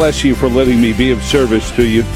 bless you for letting me be of service to you.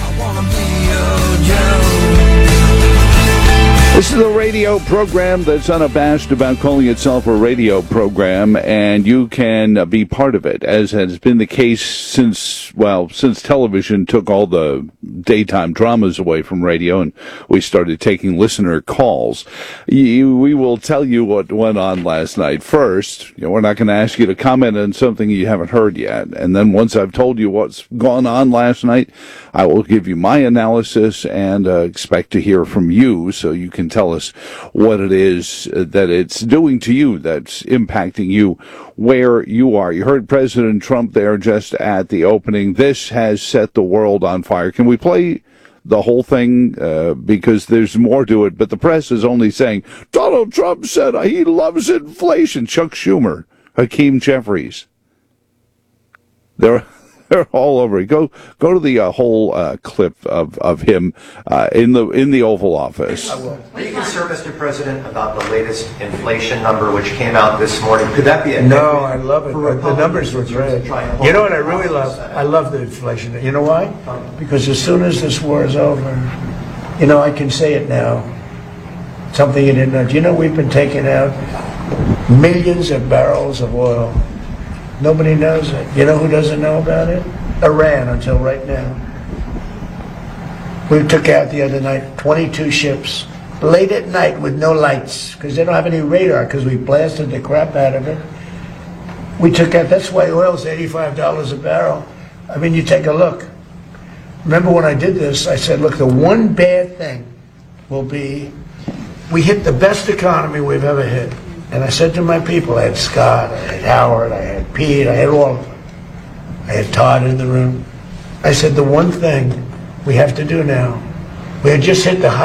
This is a radio program that's unabashed about calling itself a radio program, and you can be part of it, as has been the case since television took all the daytime dramas away from radio and we started taking listener calls. We will tell you what went on last night. First, we're not going to ask you to comment on something you haven't heard yet. And then once I've told you what's gone on last night, I will give you my analysis and expect to hear from you so you can tell us what it is that it's doing to you, that's impacting you where you are. You heard President Trump there just at the opening. This has set the world on fire. Can we play the whole thing? Because there's more to it, but the press is only saying, Donald Trump said he loves inflation. Chuck Schumer, Hakeem Jeffries. They're all over it. Go to the whole clip of him in the Oval Office. I will. Are you concerned, Mr. President, about the latest inflation number which came out this morning? Could that be a No, I love it. The numbers were great. You know what I really love? I love the inflation. You know why? Because as soon as this war is over, I can say it now. Something you didn't know. Do you know we've been taking out millions of barrels of oil? Nobody knows it. You know who doesn't know about it? Iran, until right now. We took out the other night 22 ships, late at night with no lights, because they don't have any radar, because we blasted the crap out of it. We took out, that's why oil's $85 a barrel. I mean, you take a look. Remember when I did this, I said, look, the one bad thing will be, we hit the best economy we've ever hit. And I said to my people, I had Scott, I had Howard, I had Pete, I had all of them. I had Todd in the room. I said, the one thing we have to do now, we had just hit the